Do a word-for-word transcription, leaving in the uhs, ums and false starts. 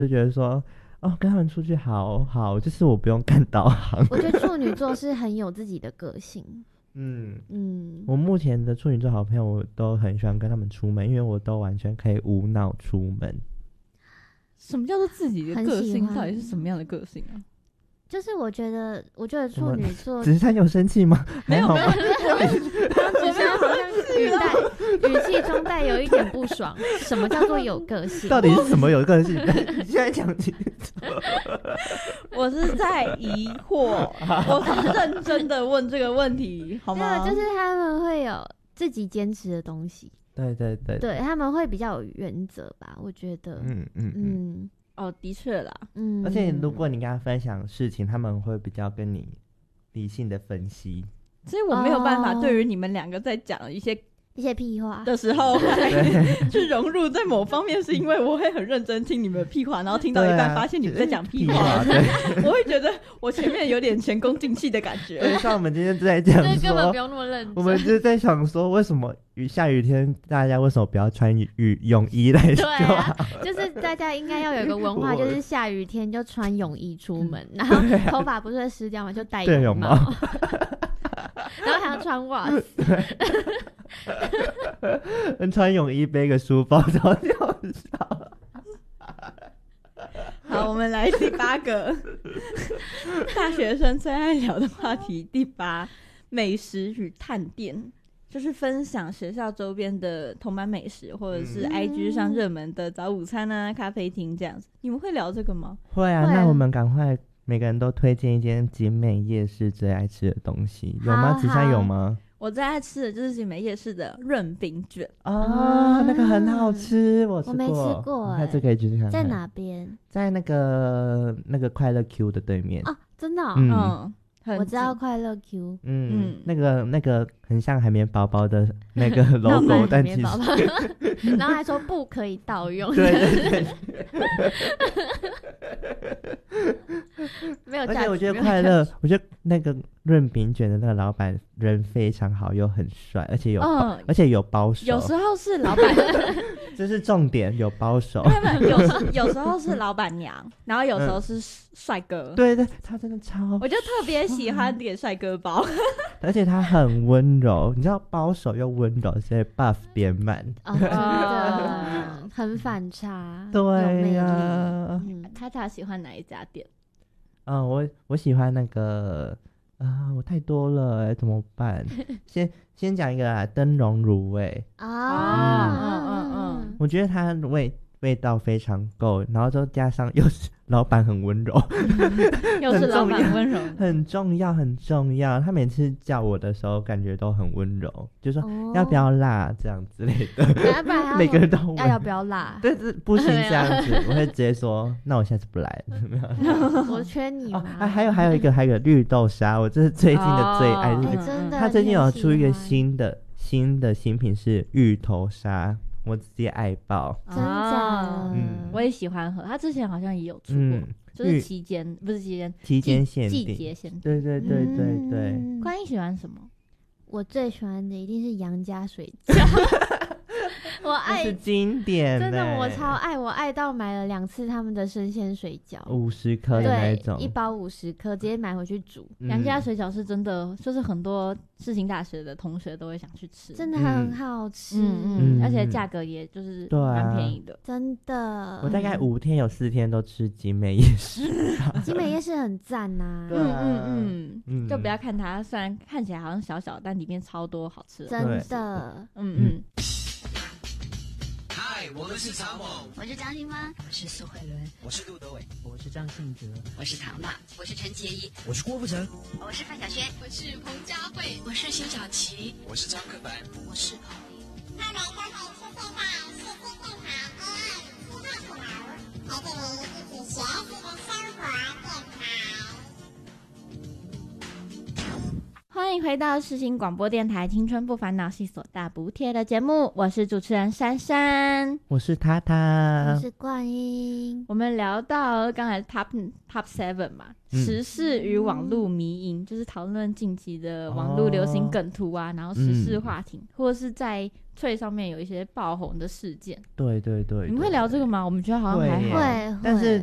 就觉得说哦，跟他们出去好好，就是我不用看导航。 我觉得处女座是很有自己的个性。 嗯嗯， 我目前的处女座好朋友，我都很喜欢跟他们出门，因为我都完全可以无脑出门。 什么叫做自己的个性？到底是什么样的个性啊？ 就是我觉得，我觉得处女座， 子珊有生气吗？ 没有，没有， 子珊好像语带语气中带有一点不爽。什么叫做有个性？ 到底是什么有个性？你现在讲清楚。 我是在疑惑，我是认真的问这个问题，好吗？ 就是他们会有自己坚持的东西。 对对对， 对，他们会比较有原则吧，我觉得。 嗯嗯嗯。 哦，的确啦， 嗯， 而且如果你跟他分享事情，他们会比较跟你理性的分析， 所以我没有办法对于你们两个在讲一些一些屁话的时候去融入在某方面，是因为我会很认真听你们的屁话，然后听到一半发现你们在讲屁话， 啊、 我会觉得我前面有点前功尽弃的感觉。 对，像我们今天在讲说， 根本不用那么认真。 我们就是在想说，为什么雨下雨天大家为什么不要穿雨泳衣来就好？ 对啊，就是大家应该要有个文化，就是下雨天就穿泳衣出门，然后头发不是会湿掉吗？就戴泳帽，然后还要穿袜子。 穿泳衣背个书包就跳上。 好，我们来第八个大学生最爱聊的话题，第八，美食与探店，就是分享学校周边的同班美食，或者是 I G 上热门的早午餐啊、咖啡厅这样子。你们会聊这个吗？ 会啊，那我们赶快每个人都推荐一间景美夜市最爱吃的东西，有吗？子珊有吗？ 我最爱吃的就是景美夜市的润饼卷哦，那个很好吃，我吃过， 我没吃过， 下次可以去看看。 在哪边？ 在那个那个快乐 Q 的对面。 哦，真的、哦， 嗯， 嗯我知道快乐 Q， 嗯嗯，那个那个很像海绵宝宝的那个 logo， 但其实， 然后还说不可以盗用， 对对对。 没有， 而且我觉得快乐，我觉得那个润饼卷的那个老板人非常好，又很帅，而且有、嗯、而且有包手。 有时候是老板， 这是重点，有包手。 有有时候是老板娘，然后有时候是帅哥、 嗯。对对，他真的超， 我就特别喜欢点帅哥包， 而且他很温柔，你知道包手又温柔，所以 buff 变满。 哦，真的很反差。 对呀、啊， 嗯，他他喜欢哪一家店？ 嗯，我我喜欢那个啊，我太多了哎，怎么办？先先讲一个啦，灯笼卤味啊， 嗯嗯嗯嗯， 我觉得它的味味道非常够，然后就加上又是老板很温柔， 又是老板温柔， 很重要很重要。他每次叫我的时候，感觉都很温柔，就说要不要辣这样之类的。 要不然每个人都要要不要辣？ 对，不行这样子，我会直接说，那我下次不来了。 我缺你吗？ 哦、还有还有一个还有绿豆沙，我这是最近的最爱。 哦欸、真的， 他最近有出一个新的新的新品是芋头沙。我直接爱爆， 真假？ 嗯，我也喜欢喝。他之前好像也有出过，嗯、就是期间不是期间， 期间限定， 季节限定。 对对对对对。 关于喜欢什么？ 我最喜欢的一定是杨家水饺。我爱是经典、欸， 真的我超爱，我爱到买了两次他们的生鲜水饺， 五十颗的那一种， 一包五十颗，直接买回去煮。 杨、嗯、家水饺是真的，就是很多世新大学的同学都会想去吃， 真的很好吃， 嗯嗯，而且价格也就是蛮便宜的， 啊、真的。 我大概五天有四天都吃景美夜市， 景美夜市很赞呐、啊， 嗯嗯嗯嗯，就不要看它，虽然看起来好像小小，但里面超多好吃的， 真的， 嗯嗯。 嗨，我们是草蜢， 我是张新芳， 我是苏慧伦， 我是杜德伟， 我是张信哲， 我是唐娜， 我是陈洁仪， 我是郭富城， 我是范晓萱， 我是彭佳慧， 我是辛晓琪， 我是张克凡， 我是郝林。 他们都会出现在世新电台 A M 七八九，陪着你一起学习的生活电台。 欢欢迎回到世新广播电台青春不烦恼系所大补贴的节目，我是主持人珊珊， 我是塔塔， 我是冠英。 我们聊到刚才 top top seven 嘛， 嗯时事与网络迷因，就是讨论近期的网络流行梗图啊，然后时事话题，或者是在脆上面有一些爆红的事件。 对对对， 你们会聊这个吗？我们觉得好像还好， 会， 但是